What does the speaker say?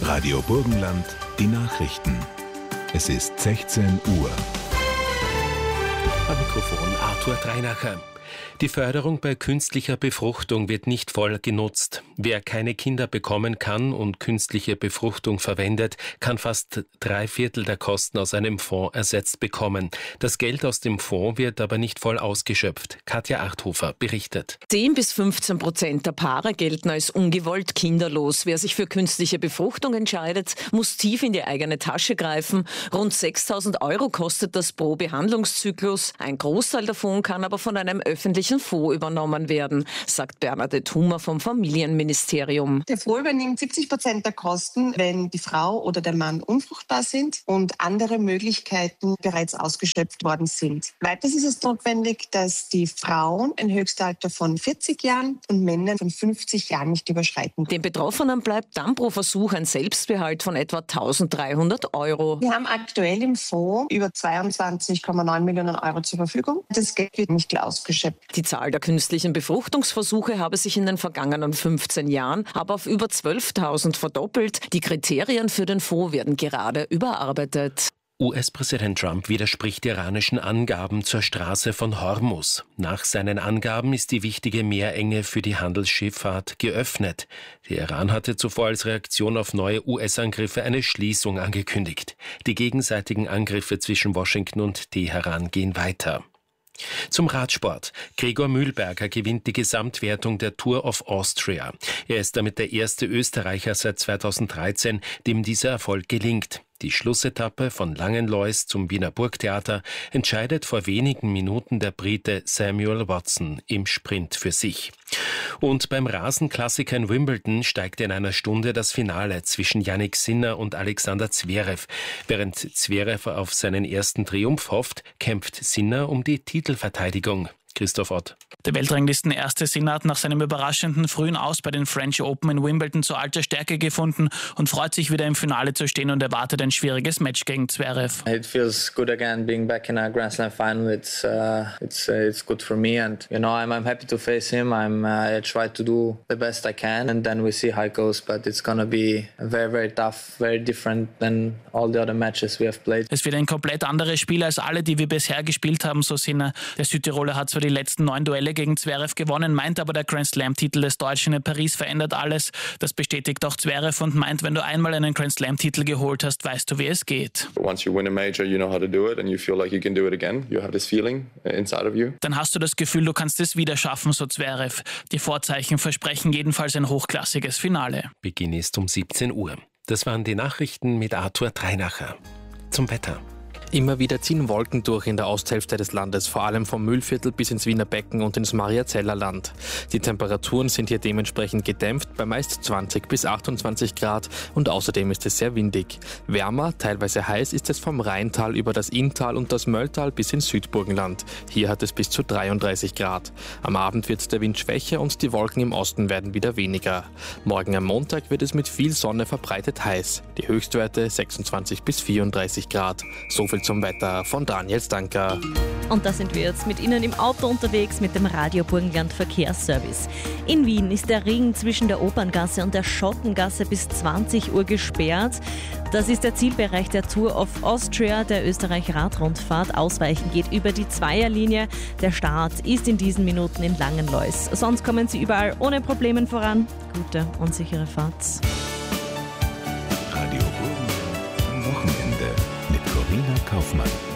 Radio Burgenland, die Nachrichten. Es ist 16 Uhr. Am Mikrofon Arthur Dreinacher. Die Förderung bei künstlicher Befruchtung wird nicht voll genutzt. Wer keine Kinder bekommen kann und künstliche Befruchtung verwendet, kann fast 3/4 der Kosten aus einem Fonds ersetzt bekommen. Das Geld aus dem Fonds wird aber nicht voll ausgeschöpft. Katja Achthofer berichtet. 10-15% der Paare gelten als ungewollt kinderlos. Wer sich für künstliche Befruchtung entscheidet, muss tief in die eigene Tasche greifen. Rund 6.000 € kostet das pro Behandlungszyklus. Ein Großteil davon kann aber von einem öffentlichen Fonds übernommen werden, sagt Bernadette Hummer vom Familienministerium. Der Fonds übernimmt 70% der Kosten, wenn die Frau oder der Mann unfruchtbar sind und andere Möglichkeiten bereits ausgeschöpft worden sind. Weiters ist es notwendig, dass die Frauen ein Höchstalter von 40 Jahren und Männer von 50 Jahren nicht überschreiten. Den Betroffenen bleibt dann pro Versuch ein Selbstbehalt von etwa 1.300 €. Wir haben aktuell im Fonds über 22,9 Millionen € zur Verfügung. Das Geld wird nicht ausgeschöpft. Die Zahl der künstlichen Befruchtungsversuche habe sich in den vergangenen 15 Jahren aber auf über 12.000 verdoppelt. Die Kriterien für den Fonds werden gerade überarbeitet. US-Präsident Trump widerspricht iranischen Angaben zur Straße von Hormuz. Nach seinen Angaben ist die wichtige Meerenge für die Handelsschifffahrt geöffnet. Der Iran hatte zuvor als Reaktion auf neue US-Angriffe eine Schließung angekündigt. Die gegenseitigen Angriffe zwischen Washington und Teheran gehen weiter. Zum Radsport. Gregor Mühlberger gewinnt die Gesamtwertung der Tour of Austria. Er ist damit der erste Österreicher seit 2013, dem dieser Erfolg gelingt. Die Schlussetappe von Langenlois zum Wiener Burgtheater entscheidet vor wenigen Minuten der Brite Samuel Watson im Sprint für sich. Und beim Rasenklassiker in Wimbledon steigt in einer Stunde das Finale zwischen Jannik Sinner und Alexander Zverev. Während Zverev auf seinen ersten Triumph hofft, kämpft Sinner um die Titelverteidigung. Christoph Ott. Der Weltranglisten-Erste Sinner hat nach seinem überraschenden frühen Aus bei den French Open in Wimbledon zu alter Stärke gefunden und freut sich wieder im Finale zu stehen und erwartet ein schwieriges Match gegen Zverev. It feels good again being back in a Grand Slam final. It's good for me and I'm happy to face him. I try to do the best I can and then we see how it goes, but it's gonna be very, very tough, very different than all the other matches we have played. Es wird ein komplett anderes Spiel als alle, die wir bisher gespielt haben, so Sinner. Der Südtiroler hat zwar die letzten 9 Duelle gegen Zverev gewonnen, meint aber, der Grand Slam-Titel des Deutschen in Paris verändert alles. Das bestätigt auch Zverev und meint, wenn du einmal einen Grand Slam-Titel geholt hast, weißt du, wie es geht. Once you win a major, you know how to do it and you feel like you can do it again. You have this feeling inside of you. Dann hast du das Gefühl, du kannst es wieder schaffen, so Zverev. Die Vorzeichen versprechen jedenfalls ein hochklassiges Finale. Beginn ist um 17 Uhr. Das waren die Nachrichten mit Arthur Dreinacher. Zum Wetter. Immer wieder ziehen Wolken durch in der Osthälfte des Landes, vor allem vom Mühlviertel bis ins Wiener Becken und ins Mariazeller Land. Die Temperaturen sind hier dementsprechend gedämpft bei meist 20 bis 28 Grad und außerdem ist es sehr windig. Wärmer, teilweise heiß ist es vom Rheintal über das Inntal und das Mölltal bis ins Südburgenland. Hier hat es bis zu 33 Grad. Am Abend wird der Wind schwächer und die Wolken im Osten werden wieder weniger. Morgen am Montag wird es mit viel Sonne verbreitet heiß. Die Höchstwerte 26 bis 34 Grad. So viel zum Wetter von Daniel Stanker. Und da sind wir jetzt mit Ihnen im Auto unterwegs mit dem Radio Burgenland Verkehrsservice. In Wien ist der Ring zwischen der Operngasse und der Schottengasse bis 20 Uhr gesperrt. Das ist der Zielbereich der Tour of Austria, der Österreich-Radrundfahrt. Ausweichen geht über die Zweierlinie. Der Start ist in diesen Minuten in Langenlois. Sonst kommen Sie überall ohne Probleme voran. Gute und sichere Fahrt. Radio Burgenland am Wochenende mit Corinna Kaufmann.